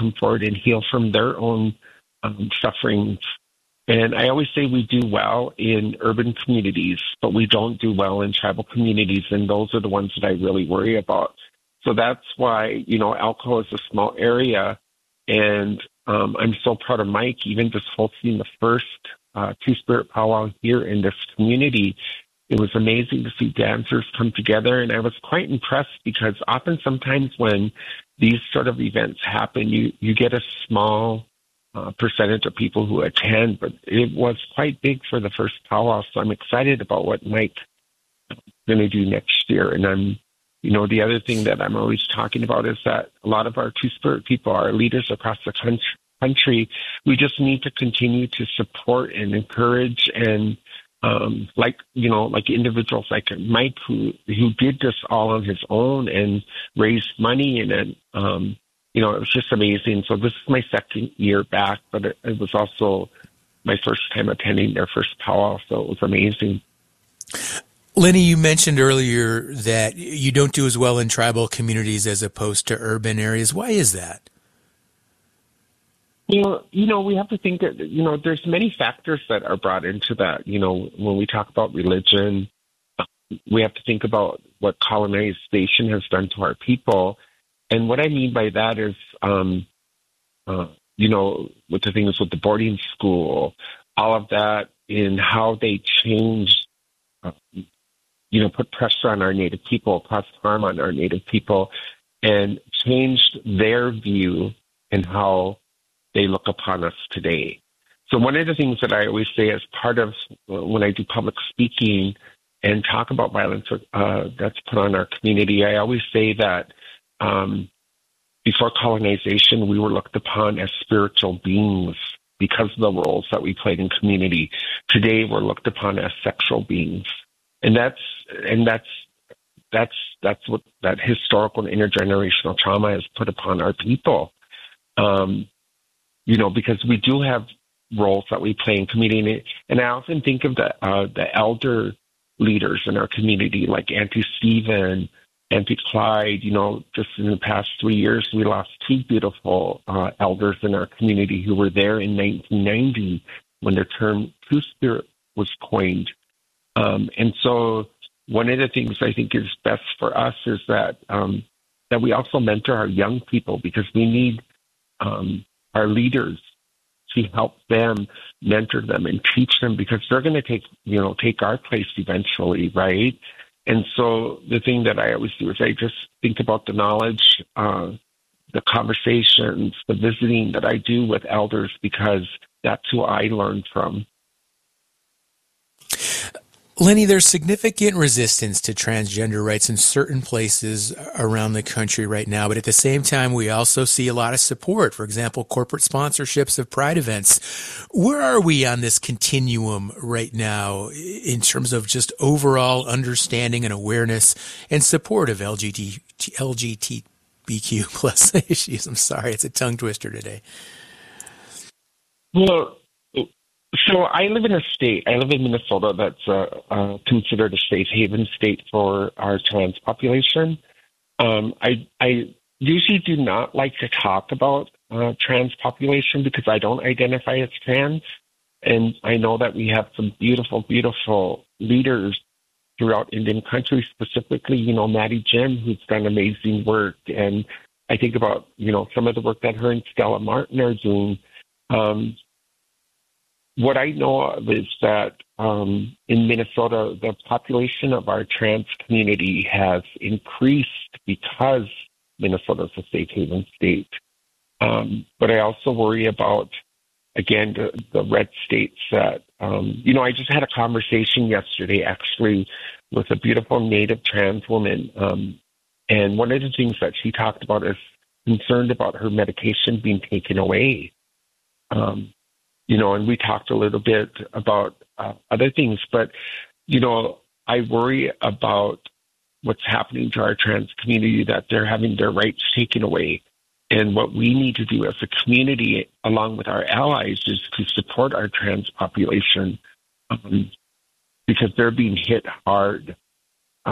come forward and heal from their own sufferings. And I always say we do well in urban communities, but we don't do well in tribal communities, and those are the ones that I really worry about. So that's why, Elko is a small area, and I'm so proud of Mike, even just hosting the first Two-Spirit powwow here in this community. It was amazing to see dancers come together, and I was quite impressed because often sometimes when these sort of events happen, you get a small percentage of people who attend, but it was quite big for the first powwow, so I'm excited about what Mike's going to do next year. And the other thing that I'm always talking about is that a lot of our Two-Spirit people are leaders across the country. We just need to continue to support and encourage and like individuals like Mike who did this all on his own and raised money, and then it was just amazing. So this is my second year back, but it was also my first time attending their first powwow, so it was amazing. Lenny, you mentioned earlier that you don't do as well in tribal communities as opposed to urban areas. Why is that? We have to think that, there's many factors that are brought into that. When we talk about religion, we have to think about what colonization has done to our people. And what I mean by that is, with the things with the boarding school, all of that in how they changed, put pressure on our Native people, caused harm on our Native people, and changed their view and how they look upon us today. So one of the things that I always say as part of when I do public speaking and talk about violence that's put on our community, I always say that before colonization, we were looked upon as spiritual beings because of the roles that we played in community. Today, we're looked upon as sexual beings. And that's what that historical and intergenerational trauma has put upon our people. Because we do have roles that we play in community. And I often think of the elder leaders in our community, like Auntie Stephen, Auntie Clyde. Just in the past 3 years, we lost two beautiful elders in our community who were there in 1990 when the term Two-Spirit was coined. And so one of the things I think is best for us is that we also mentor our young people, because we need our leaders to help them, mentor them, and teach them, because they're going to take our place eventually, right? And so the thing that I always do is I just think about the knowledge, the conversations, the visiting that I do with elders, because that's who I learn from. Lenny, there's significant resistance to transgender rights in certain places around the country right now, but at the same time, we also see a lot of support. For example, corporate sponsorships of pride events. Where are we on this continuum right now in terms of just overall understanding and awareness and support of LGBTQ plus issues? I'm sorry, it's a tongue twister today. Well, so I live in Minnesota that's considered a safe haven state for our trans population. I usually do not like to talk about trans population because I don't identify as trans. And I know that we have some beautiful, beautiful leaders throughout Indian country, specifically, Maddie Jim, who's done amazing work. And I think about, some of the work that her and Stella Martin are doing. What I know of is that in Minnesota, the population of our trans community has increased because Minnesota is a safe haven state. But I also worry about, again, the red states that, I just had a conversation yesterday, actually, with a beautiful Native trans woman. And one of the things that she talked about is concerned about her medication being taken away. And we talked a little bit about other things, but, I worry about what's happening to our trans community, that they're having their rights taken away. And what we need to do as a community, along with our allies, is to support our trans population because they're being hit hard.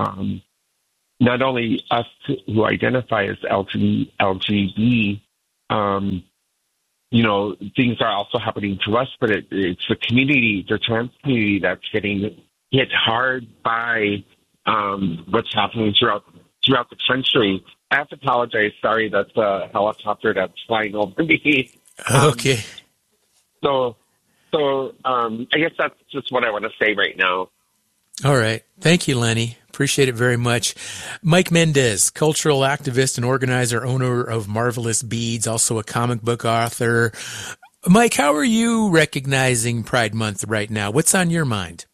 Not only us who identify as LGBT, things are also happening to us, but it's the community, the trans community, that's getting hit hard by what's happening throughout the country. I have to apologize. Sorry, that's a helicopter that's flying over me. Okay. So I guess that's just what I want to say right now. All right. Thank you, Lenny. Appreciate it very much. Mike Mendez, cultural activist and organizer, owner of Marvelous Beads, also a comic book author. Mike, how are you recognizing Pride Month right now? What's on your mind?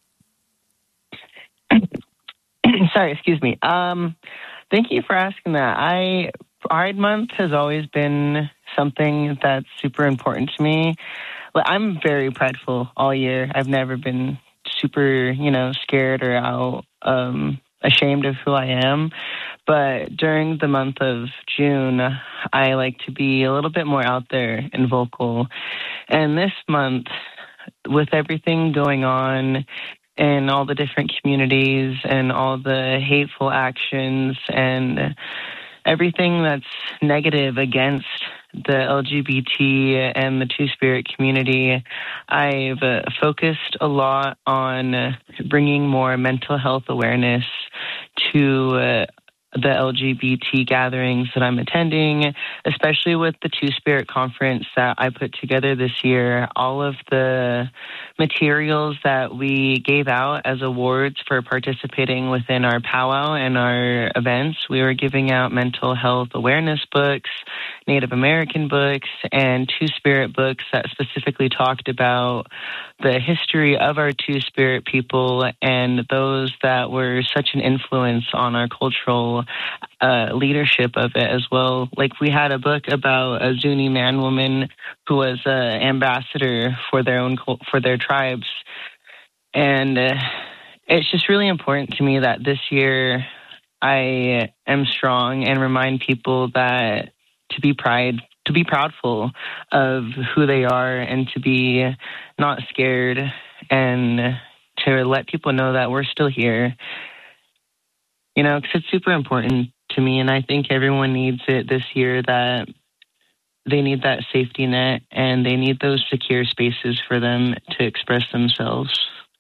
Sorry, excuse me. Thank you for asking that. Pride Month has always been something that's super important to me. I'm very prideful all year. I've never been super, scared or out ashamed of who I am. But during the month of June, I like to be a little bit more out there and vocal. And this month, with everything going on in all the different communities and all the hateful actions and everything that's negative against the LGBT and the Two-Spirit community, I've focused a lot on bringing more mental health awareness to the LGBT gatherings that I'm attending, especially with the Two-Spirit conference that I put together this year. All of the materials that we gave out as awards for participating within our powwow and our events, we were giving out mental health awareness books, Native American books, and Two-Spirit books that specifically talked about the history of our Two-Spirit people and those that were such an influence on our cultural leadership of it as well. Like, we had a book about a Zuni man woman who was an ambassador for their tribes, and it's just really important to me that this year I am strong and remind people that to be proudful of who they are and to be not scared and to let people know that we're still here. Because it's super important to me, and I think everyone needs it this year, that they need that safety net and they need those secure spaces for them to express themselves.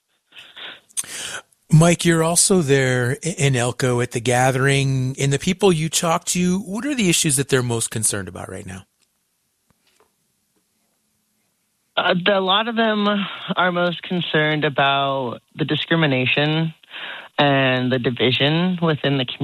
Mike, you're also there in Elko at the gathering, and the people you talk to, what are the issues that they're most concerned about right now? A lot of them are most concerned about the discrimination and the division within the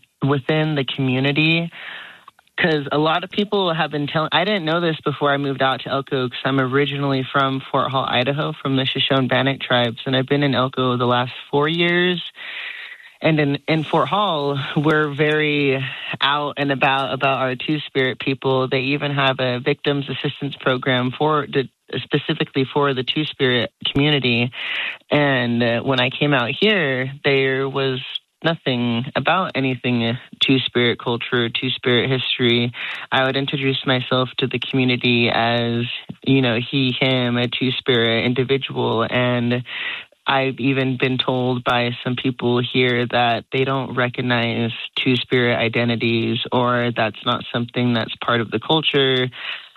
community. Because a lot of people have been I didn't know this before I moved out to Elko, because I'm originally from Fort Hall, Idaho, from the Shoshone-Bannock tribes, and I've been in Elko the last 4 years. And in Fort Hall, we're very out and about our Two-Spirit people. They even have a victims assistance program specifically for the Two-Spirit community. And when I came out here, there was nothing about anything Two-Spirit culture, Two-Spirit history. I would introduce myself to the community as, he, him, a Two-Spirit individual. And I've even been told by some people here that they don't recognize Two-Spirit identities, or that's not something that's part of the culture.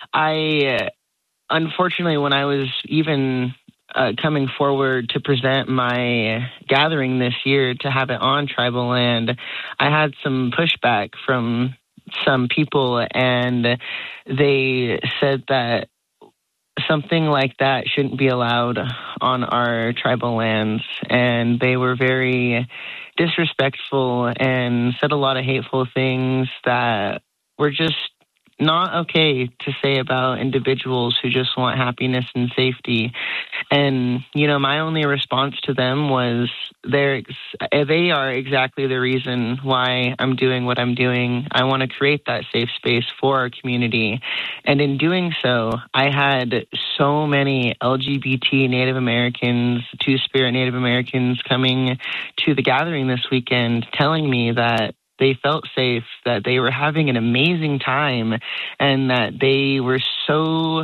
Unfortunately, when I was even coming forward to present my gathering this year to have it on tribal land, I had some pushback from some people, and they said that something like that shouldn't be allowed on our tribal lands. And they were very disrespectful and said a lot of hateful things that were just not okay to say about individuals who just want happiness and safety. And, my only response to them was they are exactly the reason why I'm doing what I'm doing. I want to create that safe space for our community. And in doing so, I had so many LGBT Native Americans, Two-Spirit Native Americans coming to the gathering this weekend telling me that they felt safe, that they were having an amazing time, and that they were so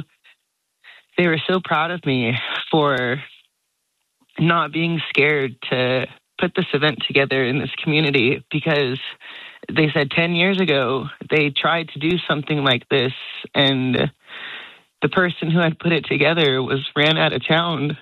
proud of me for not being scared to put this event together in this community, because they said 10 years ago, they tried to do something like this, and the person who had put it together ran out of town.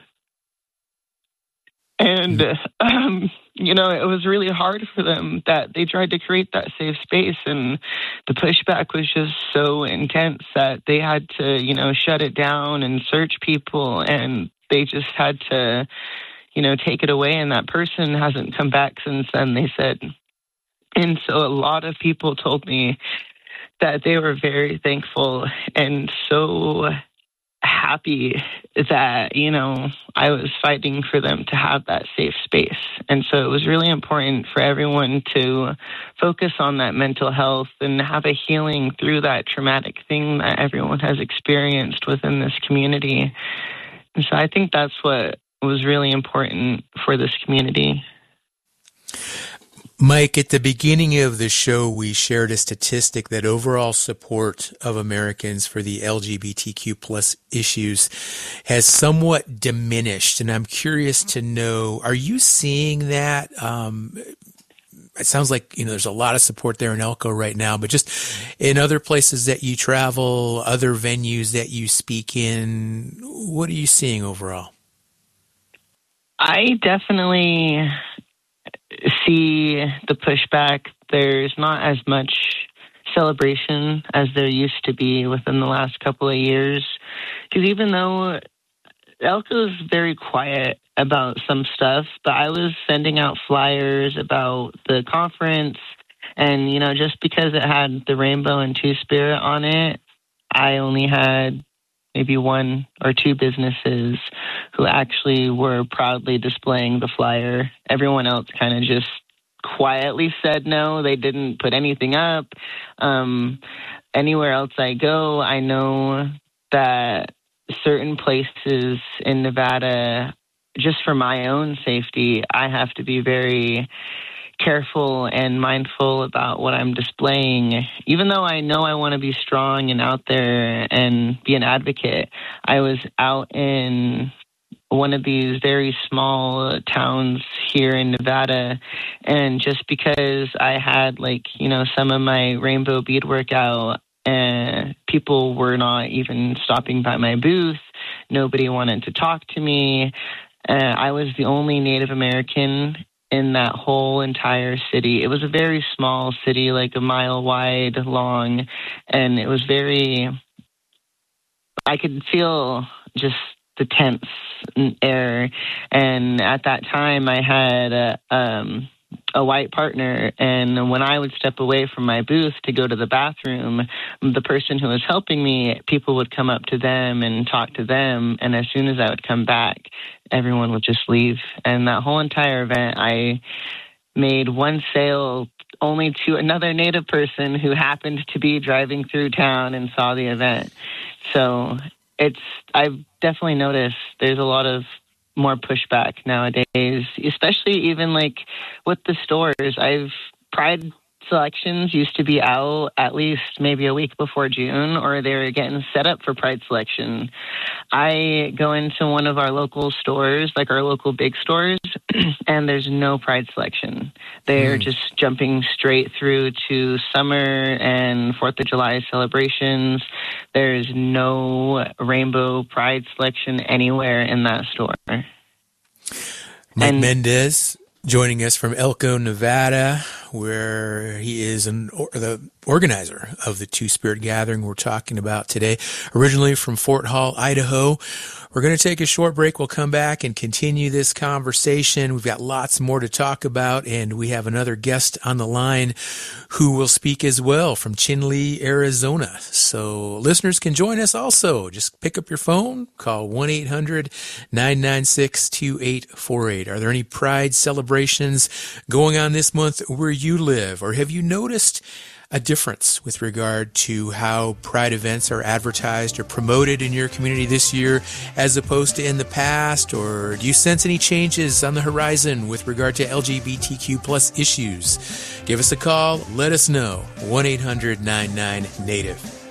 And, it was really hard for them that they tried to create that safe space, and the pushback was just so intense that they had to, shut it down and search people, and they just had to, take it away, and that person hasn't come back since then, they said. And so a lot of people told me that they were very thankful and so happy that, I was fighting for them to have that safe space. And so it was really important for everyone to focus on that mental health and have a healing through that traumatic thing that everyone has experienced within this community. And so I think that's what was really important for this community. Mike, at the beginning of the show, we shared a statistic that overall support of Americans for the LGBTQ plus issues has somewhat diminished. And I'm curious to know, are you seeing that? It sounds like, there's a lot of support there in Elko right now, but just in other places that you travel, other venues that you speak in, what are you seeing overall? I definitely see the pushback. There's not as much celebration as there used to be within the last couple of years. Because even though Elko's very quiet about some stuff, but I was sending out flyers about the conference, and, just because it had the Rainbow and Two-Spirit on it, I only had maybe one or two businesses who actually were proudly displaying the flyer. Everyone else kind of just quietly said no. They didn't put anything up. Anywhere else I go, I know that certain places in Nevada, just for my own safety, I have to be very careful and mindful about what I'm displaying. Even though I know I want to be strong and out there and be an advocate, I was out in one of these very small towns here in Nevada, and just because I had some of my rainbow beadwork out, and people were not even stopping by my booth, nobody wanted to talk to me. I was the only Native American in that whole entire city. It was a very small city, like a mile wide, long, and it was I could feel just the tense air. And at that time, I had a white partner, and when I would step away from my booth to go to the bathroom, the person who was helping me, people would come up to them and talk to them, and as soon as I would come back, everyone would just leave. And that whole entire event, I made one sale only to another Native person who happened to be driving through town and saw the event. So I've definitely noticed there's a lot of more pushback nowadays, especially even with the stores. Pride selections used to be out at least maybe a week before June, or they were getting set up for Pride selection. I go into one of our local stores, like our local big stores, and there's no Pride selection. They're just jumping straight through to summer and 4th of July celebrations. There's no rainbow Pride selection anywhere in that store. Mike Mendez joining us from Elko, Nevada, where he is the organizer of the Two-Spirit Gathering we're talking about today, originally from Fort Hall, Idaho. We're going to take a short break. We'll come back and continue this conversation. We've got lots more to talk about, and we have another guest on the line who will speak as well from Chinle, Arizona. So listeners can join us also. Just pick up your phone, call 1-800-996-2848. Are there any Pride celebrations going on this month where you live? Or have you noticed a difference with regard to how Pride events are advertised or promoted in your community this year as opposed to in the past? Or do you sense any changes on the horizon with regard to LGBTQ plus issues? Give us a call. Let us know. 1-800-99-NATIVE.